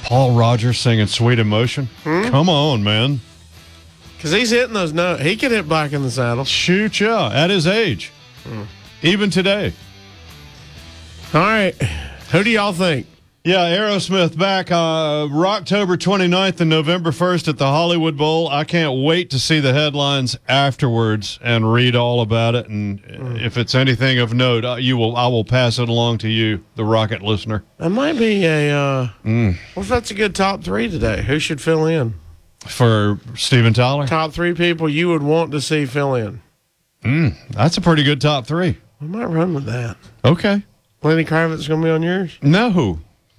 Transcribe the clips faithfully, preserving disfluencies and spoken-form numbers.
Paul Rogers singing Sweet Emotion? Hmm? Come on, man. Because he's hitting those notes. He could hit Black in the Saddle. Shoot, yeah, at his age. Hmm. Even today. All right. Who do y'all think? Yeah, Aerosmith back uh, October twenty-ninth and November first at the Hollywood Bowl. I can't wait to see the headlines afterwards and read all about it. And mm. if it's anything of note, uh, you will I will pass it along to you, the Rocket listener. That might be a. Uh, mm. What if that's a good top three today? Who should fill in for Steven Tyler? Top three people you would want to see fill in. Mm, that's a pretty good top three. We might run with that. Okay. Lenny Kravitz going to be on yours? No.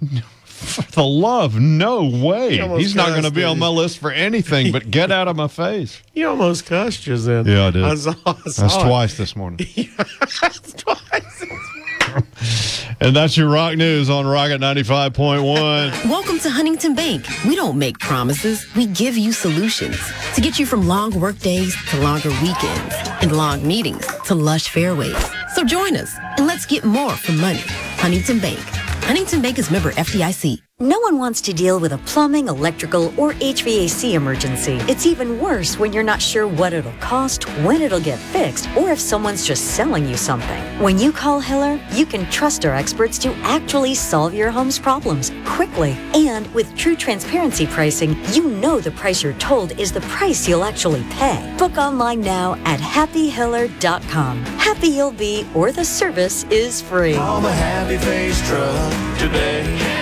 For the love, no way. He He's not going to be on my list for anything, but get out of my face. You almost cussed just then. Yeah, I did. I saw, I saw that's it. twice this morning. That's twice this morning. And that's your rock news on Rocket ninety-five point one. Welcome to Huntington Bank. We don't make promises. We give you solutions to get you from long work days to longer weekends and long meetings to lush fairways. So join us and let's get more from money. Huntington Bank. Huntington Bank is member F D I C. No one wants to deal with a plumbing, electrical, or H V A C emergency. It's even worse when you're not sure what it'll cost, when it'll get fixed, or if someone's just selling you something. When you call Hiller, you can trust our experts to actually solve your home's problems quickly. And with true transparency pricing, you know the price you're told is the price you'll actually pay. Book online now at happy hiller dot com. Happy you'll be, or the service is free. Call the Happy Face Truck today.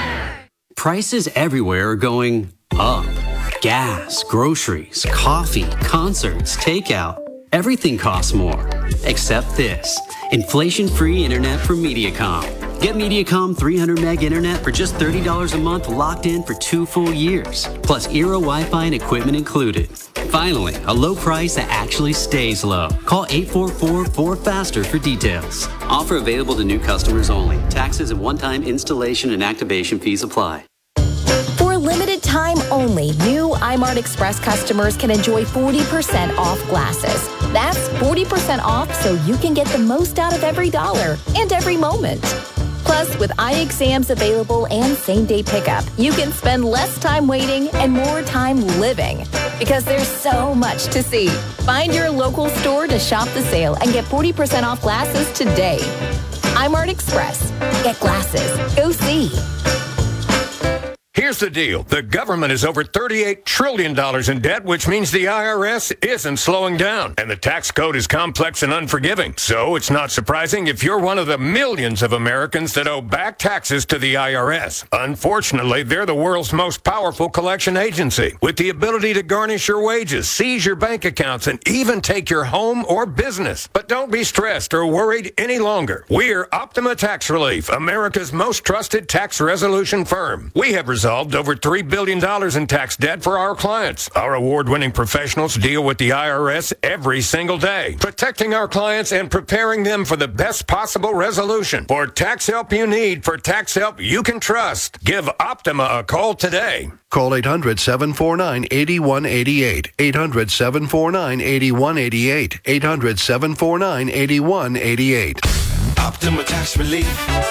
Prices everywhere are going up. Gas, groceries, coffee, concerts, takeout. Everything costs more. Except this. Inflation-free internet from Mediacom. Get Mediacom three hundred meg internet for just thirty dollars a month, locked in for two full years. Plus Eero Wi-Fi and equipment included. Finally, a low price that actually stays low. Call eight four four, four faster for details. Offer available to new customers only. Taxes and one-time installation and activation fees apply. For a limited time only, new iMart Express customers can enjoy forty percent off glasses. That's forty percent off so you can get the most out of every dollar and every moment. Plus, with eye exams available and same-day pickup, you can spend less time waiting and more time living. Because there's so much to see. Find your local store to shop the sale and get forty percent off glasses today. iMart Express. Get glasses. Go see. Here's the deal. The government is over thirty-eight trillion dollars in debt, which means the I R S isn't slowing down. And the tax code is complex and unforgiving. So it's not surprising if you're one of the millions of Americans that owe back taxes to the I R S. Unfortunately, they're the world's most powerful collection agency, with the ability to garnish your wages, seize your bank accounts, and even take your home or business. But don't be stressed or worried any longer. We're Optima Tax Relief, America's most trusted tax resolution firm. We have resolved over three billion dollars in tax debt for our clients. Our award-winning professionals deal with the I R S every single day, protecting our clients and preparing them for the best possible resolution. For tax help you need, for tax help you can trust, give Optima a call today. Call eight hundred, seven four nine, eight one eight eight. eight hundred, seven four nine, eight one eight eight. eight hundred, seven four nine, eight one eight eight. Optima Tax Relief.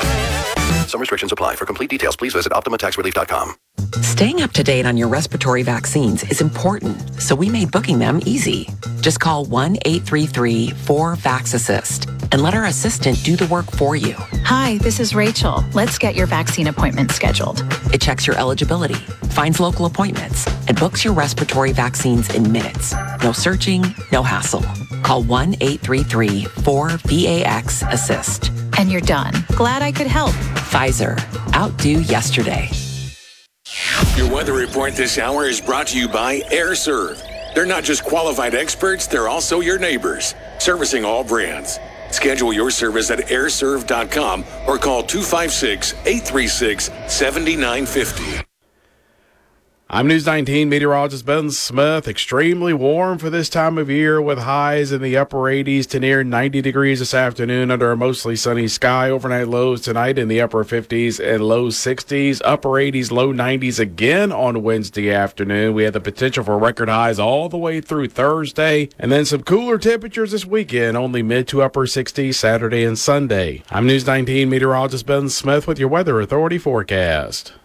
Some restrictions apply. For complete details, please visit optima tax relief dot com. Staying up to date on your respiratory vaccines is important, so we made booking them easy. Just call one eight three three, four, VAX assist and let our assistant do the work for you. Hi, this is Rachel. Let's get your vaccine appointment scheduled. It checks your eligibility, finds local appointments, and books your respiratory vaccines in minutes. No searching, no hassle. Call one eight three three, four, VAX assist. And you're done. Glad I could help. Pfizer. Outdo yesterday. Your weather report this hour is brought to you by AirServe. They're not just qualified experts, they're also your neighbors, servicing all brands. Schedule your service at air serve dot com or call two five six, eight three six, seven nine five zero. I'm News nineteen meteorologist Ben Smith. Extremely warm for this time of year with highs in the upper eighties to near ninety degrees this afternoon under a mostly sunny sky. Overnight lows tonight in the upper fifties and low sixties. Upper eighties, low nineties again on Wednesday afternoon. We have the potential for record highs all the way through Thursday. And then some cooler temperatures this weekend, only mid to upper sixties Saturday and Sunday. I'm News nineteen meteorologist Ben Smith with your Weather Authority forecast.